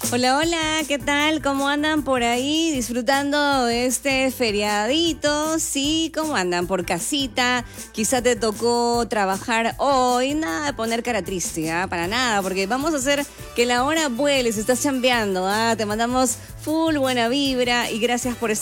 Hola, hola, ¿qué tal? ¿Cómo andan por ahí disfrutando de este feriadito? Sí, ¿cómo andan? ¿Por casita? Quizá te tocó trabajar hoy. Nada de poner cara triste, ¿ah? Para nada, porque vamos a hacer que la hora vuele, se está chambeando, ¿ah? Te mandamos full buena vibra y gracias por estar